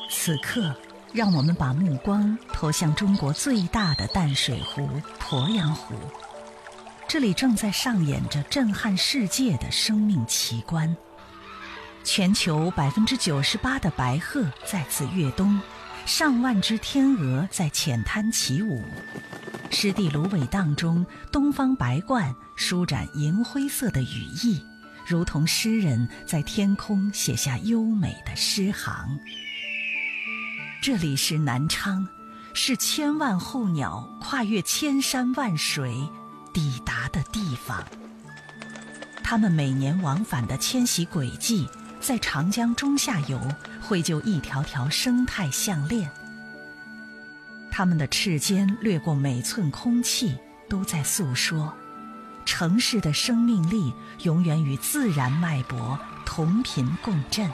此刻，让我们把目光投向中国最大的淡水湖鄱阳湖。这里正在上演着震撼世界的生命奇观。全球98%的白鹤在此跃冬，上万只天鹅在浅滩起舞。湿地芦苇荡中，东方白鹳舒展银灰色的羽翼，如同诗人在天空写下优美的诗行。这里是南昌，是千万候鸟跨越千山万水抵达的地方。它们每年往返的迁徙轨迹，在长江中下游绘就一条条生态项链。它们的翅尖掠过每寸空气，都在诉说城市的生命力永远与自然脉搏同频共振。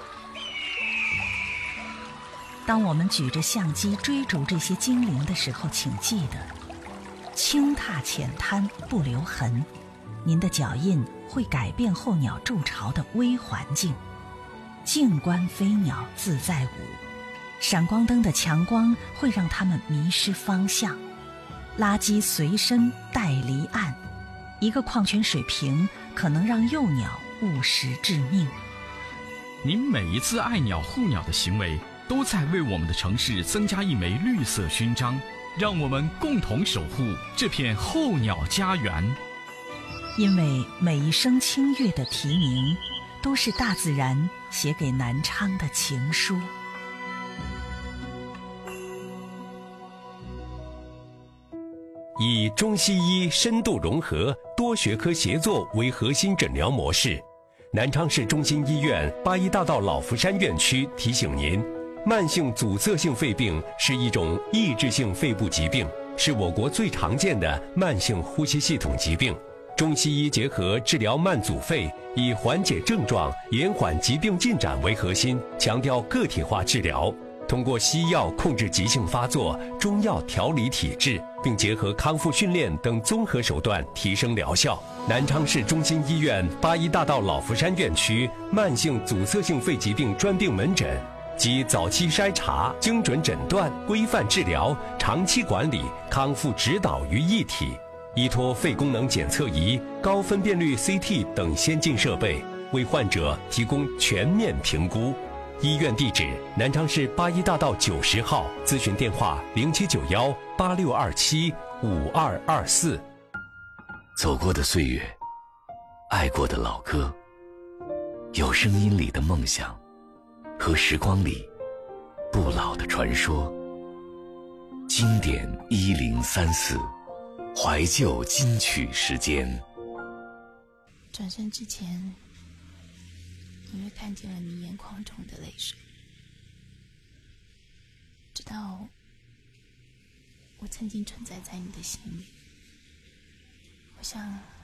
当我们举着相机追逐这些精灵的时候，请记得轻踏浅滩不留痕，您的脚印会改变候鸟筑巢的微环境。静观飞鸟自在舞，闪光灯的强光会让它们迷失方向。垃圾随身带离岸，一个矿泉水瓶可能让幼鸟误食致命。 您每一次爱鸟护鸟的行为，都在为我们的城市增加一枚绿色勋章，让我们共同守护这片候鸟家园。 因为每一声清越的啼鸣，都是大自然写给南昌的情书。 以中西医深度融合、多学科协作为核心诊疗模式，南昌市中心医院八一大道老福山院区提醒您：慢性阻塞性肺病是一种抑制性肺部疾病，是我国最常见的慢性呼吸系统疾病。中西医结合治疗慢阻肺，以缓解症状、延缓疾病进展为核心，强调个体化治疗。通过西药控制急性发作，中药调理体质，并结合康复训练等综合手段提升疗效。南昌市中心医院八一大道老福山院区慢性阻塞性肺疾病专病门诊，集早期筛查、精准诊断、规范治疗、长期管理、康复指导于一体，依托肺功能检测仪、高分辨率 CT 等先进设备，为患者提供全面评估。医院地址：南昌市八一大道90号，咨询电话079186275224。 走过的岁月，爱过的老歌，有声音里的梦想，和时光里不老的传说。经典1034，怀旧金曲时间。 转身之前，你会看见了你眼眶中的泪水，直到我曾经存在在你的心里。我想